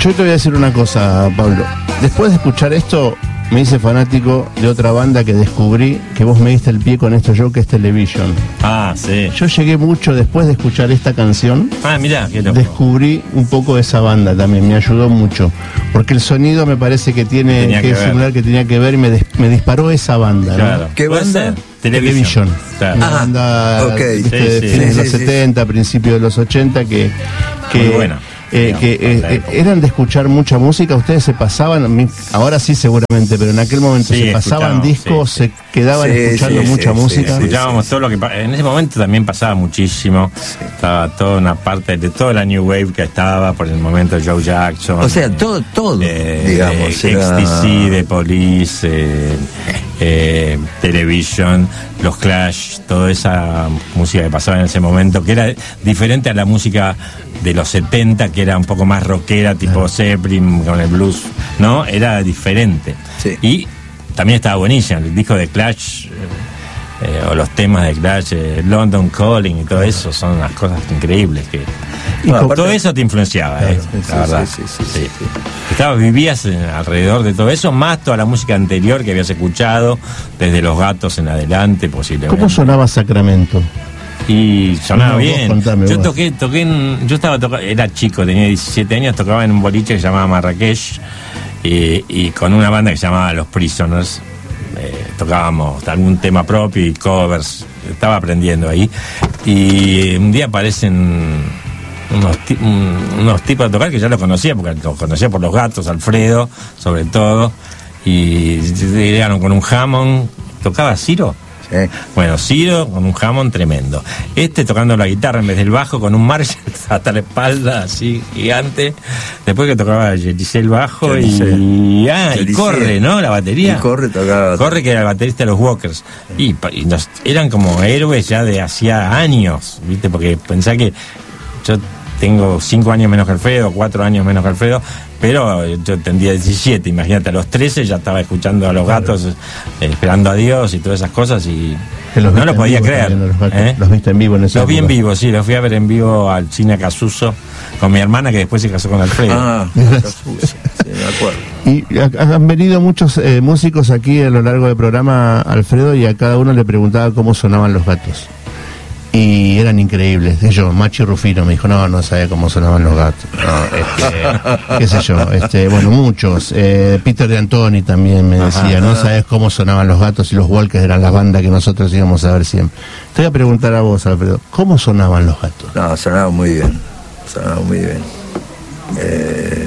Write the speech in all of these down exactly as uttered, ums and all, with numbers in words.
Yo te voy a decir una cosa, Pablo. Después de escuchar esto, me hice fanático de otra banda que descubrí, que vos me diste el pie con esto yo, que es Television. Ah, sí. Yo llegué mucho después de escuchar esta canción. Ah, mirá, qué loco. Descubrí un poco de esa banda también, me ayudó mucho. Porque el sonido me parece que tiene Tenía que, que es ver. similar, que tenía que ver y me, des- me disparó esa banda. Claro. ¿no? ¿Qué ¿Puede banda? ser? Television. Claro. Una Ah, banda ok. ¿viste, Sí, de sí. fines de Sí, los sí, sí. setenta, principios de los ochenta, que, que, Muy buena. eh, Digamos, que para eh, la eh, época. eran de escuchar mucha música. Ustedes se pasaban, mi- ahora sí seguramente, pero en aquel momento Sí, se pasaban escuchábamos, discos, sí, sí. se quedaban Sí, escuchando sí, mucha sí, música. sí, Escuchábamos todo lo que pa- en ese momento también pasaba muchísimo. Estaba toda una parte de toda la New Wave que estaba por el momento, Joe Jackson. O sea, todo, todo, eh, digamos. eh, era- X T C, The Police, eh, eh, Television, los Clash, toda esa música que pasaba en ese momento, que era diferente a la música de los setenta, que era un poco más rockera, tipo Zeppelin con el blues, ¿no? Era diferente. Sí. Y también estaba buenísimo el disco de Clash, eh, eh, o los temas de Clash, eh, London Calling y todo eso, son unas cosas increíbles que... Y Bueno, con- todo eso te influenciaba, Claro, eh, sí, la sí, verdad. sí, sí, sí, Sí. sí. Estabas, vivías eh, alrededor de todo eso, más toda la música anterior que habías escuchado, desde Los Gatos en adelante, posiblemente. ¿Cómo sonaba Sacramento? Y sonaba No, vos bien. contame, Yo vos. toqué, toqué en, yo estaba tocando, era chico, tenía diecisiete años, tocaba en un boliche que se llamaba Marrakech, y, y con una banda que se llamaba Los Prisoners. Eh, tocábamos algún tema propio y covers, estaba aprendiendo ahí. Y un día aparecen unos, ti- un- unos tipos a tocar que ya los conocía, porque los conocía por Los Gatos, Alfredo, sobre todo, y llegaron con un Hammond. ¿Tocaba Ciro? Sí. Bueno, Ciro con un Hammond tremendo. Este tocando la guitarra en vez del bajo con un Marshall hasta la espalda así gigante. Después que tocaba Giselle bajo y, Giselle. ah, y Giselle. corre, ¿no? La batería. Y Corre tocaba. Corre, que era el baterista de los Walkers. Y, pa- y nos, eran como héroes ya de hacía años, ¿viste? Porque pensá que yo tengo cinco años menos que Alfredo, cuatro años menos que Alfredo, pero yo tendría diecisiete, imagínate, a los trece ya estaba escuchando a Los Gatos, eh, esperando a Dios y todas esas cosas, y Que los no viste lo en podía vivo creer. también, los, ¿eh? los viste en vivo en esa Los vi en época. vivo, sí, los fui a ver en vivo al cine Casuso con mi hermana, que después se casó con Alfredo. Ah, sí, me acuerdo. Y ha- han venido muchos eh, músicos aquí a lo largo del programa, Alfredo, y a cada uno le preguntaba cómo sonaban Los Gatos. Y eran increíbles. Yo, Machi Rufino me dijo, no, no sabía cómo sonaban Los Gatos. No, este, qué sé yo, este, bueno, muchos. Eh, Peter de Antoni también me decía, no sabes cómo sonaban Los Gatos, y los Walkers eran la banda que nosotros íbamos a ver siempre. Te voy a preguntar a vos, Alfredo, ¿cómo sonaban Los Gatos? No, sonaba muy bien. Sonaba muy bien. Eh,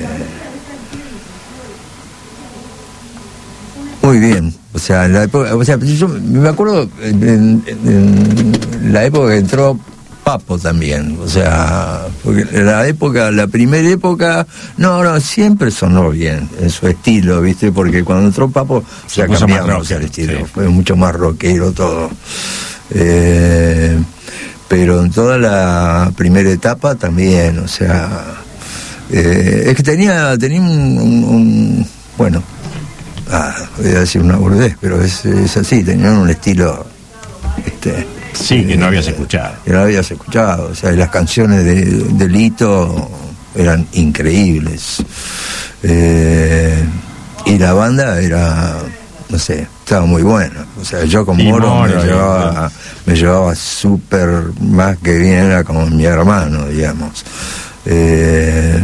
muy bien. O sea, en la época, o sea, yo me acuerdo en, en- en la época que entró Papo también. O sea, porque la época, la primera época, no, no, siempre sonó bien en su estilo, ¿viste? Porque cuando entró Papo Se ya puso más cambiamos el rockero, estilo. sí. Fue mucho más rockero todo. Eh, pero en toda la primera etapa también, o sea, eh, es que tenía, tenía un, un- un- bueno, ah, voy a decir una burdez, pero es, es así, tenían un estilo, este, Sí, que no habías escuchado. que no habías escuchado, o sea, y las canciones de, de Lito eran increíbles. Eh, y la banda era, no sé, estaba muy buena. O sea, yo con Y Moro, Moro, me y- llevaba, me llevaba súper más que bien, era como mi hermano, digamos. Eh,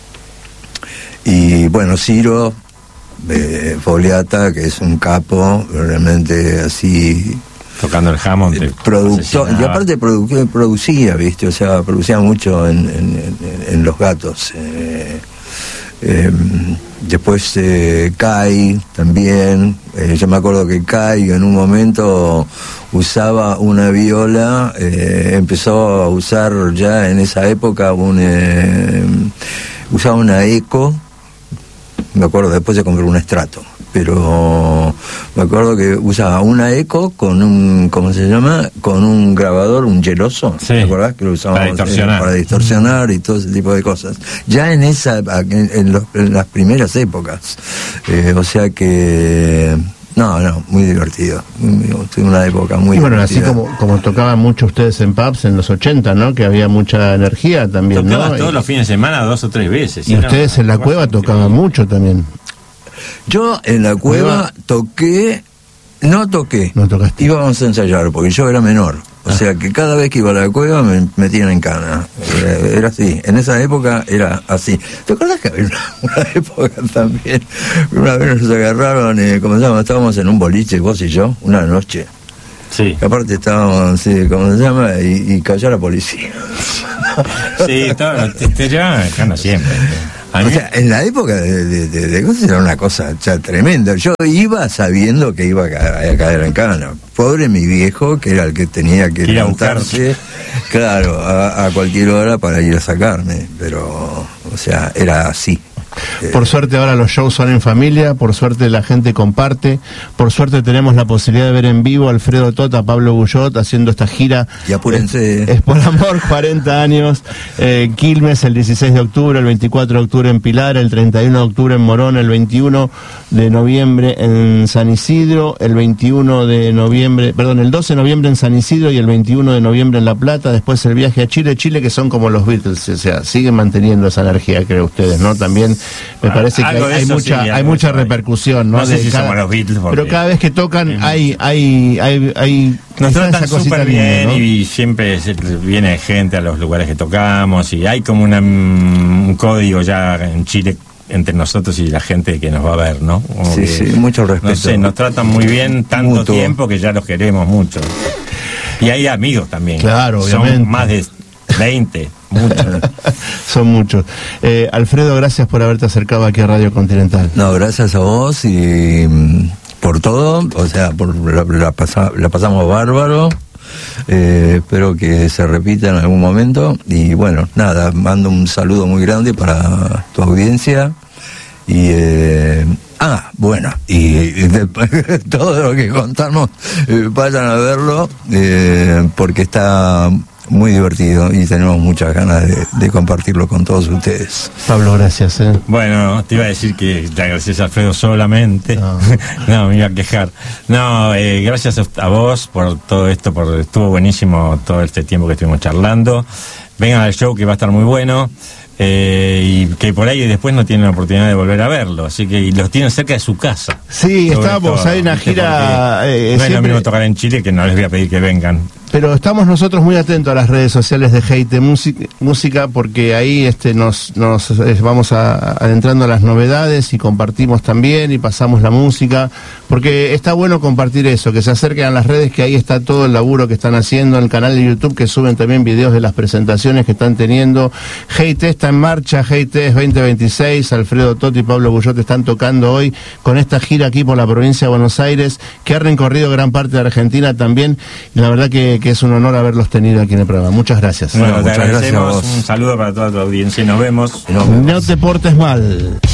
y bueno, Ciro eh, Fogliata, que es un capo, realmente así. Tocando el Hammond. te Eh, productor, asesinaba. y aparte produ- producía, ¿viste? O sea, producía mucho en, en- en- en Los Gatos. Eh, eh, después eh, Kai también. Eh, yo me acuerdo que Kai en un momento usaba una viola, eh, empezó a usar ya en esa época un, eh, usaba una eco. Me acuerdo, después se compró un estrato, pero me acuerdo que usaba una eco con un, ¿cómo se llama? Con un grabador, un geloso, Sí, ¿te acordás? Que lo usábamos para distorsionar. eh, para distorsionar y todo ese tipo de cosas. Ya en esa, en, en los- en las primeras épocas. Eh, o sea que No, no, muy divertido. Tuve una época muy y bueno, divertida. así como, como tocaban mucho ustedes en pubs en los ochenta, ¿no? Que había mucha energía también, Tocabas ¿no? todos y, los fines de semana dos o tres veces. y ¿sí? ustedes No, en la no, cueva no, tocaban no. mucho también. Yo en la cueva toqué, no toqué, No tocaste. íbamos a ensayar porque yo era menor. O Ah. sea que cada vez que iba a la cueva me metían en cana. Era, era así. En esa época era así. ¿Te acuerdas que había una, una época también? Una vez nos agarraron, eh, ¿cómo se llama? Estábamos en un boliche, vos y yo, una noche. Sí, Y aparte estábamos, sí, ¿cómo se llama? Y, y cayó la policía. sí, todo, te, te llevaban en cana siempre. A O mí- sea, en la época de, de, de, de cosas era una cosa ya tremenda. Yo iba sabiendo que iba a caer, a caer en cana. Pobre mi viejo, que era el que tenía que Ir a levantarse, claro, a, a cualquier hora para ir a sacarme. Pero, o sea, era así. Por suerte ahora los shows son en familia, por suerte la gente comparte, por suerte tenemos la posibilidad de ver en vivo a Alfredo Tot, a Pablo Guyot haciendo esta gira. Y apúrense. Es, es por amor, cuarenta años, eh, Quilmes el dieciséis de octubre, el veinticuatro de octubre en Pilar, el treinta y uno de octubre en Morón, el veintiuno de noviembre en San Isidro, el veintiuno de noviembre, perdón, el doce de noviembre en San Isidro y el veintiuno de noviembre en La Plata, después el viaje a Chile, Chile que son como los Beatles, o sea, siguen manteniendo esa energía, creo ustedes, ¿no? También me Ah, parece que algo hay, de hay eso mucha sí, hay algo mucha de eso hay. repercusión, ¿no? No sé De si cada- somos los Beatles, porque- pero cada vez que tocan hay hay hay hay Nos está tratan esa cosita súper linda, bien, ¿no? y siempre se- viene gente a los lugares que tocamos y hay como una, mm, un código ya en Chile entre nosotros y la gente que nos va a ver, ¿no? Como Sí, que, sí, mucho respeto. No sé, nos tratan muy bien tanto Mutuo. tiempo que ya los queremos mucho. Y hay amigos también. Claro, Son obviamente. más de veinte, muchos. Son muchos. Eh, Alfredo, gracias por haberte acercado aquí a Radio Continental. No, gracias a vos y mm, por todo, o sea, por la, la, pasa- la pasamos bárbaro. Eh, espero que se repita en algún momento y bueno, nada, mando un saludo muy grande para tu audiencia y eh, ah, bueno, y, y después de todo lo que contamos, eh, vayan a verlo eh, porque está muy divertido y tenemos muchas ganas de, de compartirlo con todos ustedes. Pablo, gracias. ¿eh? Bueno, te iba a decir que ya gracias a Alfredo solamente. No. No, me iba a quejar. No, eh, gracias a vos por todo esto, por estuvo buenísimo todo este tiempo que estuvimos charlando. Vengan al show que va a estar muy bueno. Eh, y que por ahí después no tienen la oportunidad de volver a verlo, así que y los tienen cerca de su casa. Sí, Sobre estábamos, todo, hay una ¿viste? gira. Porque eh, no es lo siempre- mismo tocar en Chile, que no les voy a pedir que vengan. Pero estamos nosotros muy atentos a las redes sociales de Hate Music- Música porque ahí este nos, nos eh, vamos a, adentrando a las novedades y compartimos también y pasamos la música, porque está bueno compartir eso, que se acerquen a las redes, que ahí está todo el laburo que están haciendo en el canal de YouTube, que suben también videos de las presentaciones que están teniendo. Hate está en marcha, Hate es veinte veintiséis, Alfredo Totti y Pablo Guyot están tocando hoy con esta gira aquí por la provincia de Buenos Aires, que ha recorrido gran parte de Argentina también, y la verdad que, que es un honor haberlos tenido aquí en el programa. Muchas gracias. Bueno, te muchas gracias a agradecemos, vos. un saludo para toda tu audiencia y nos vemos. Nos vemos. No te portes mal.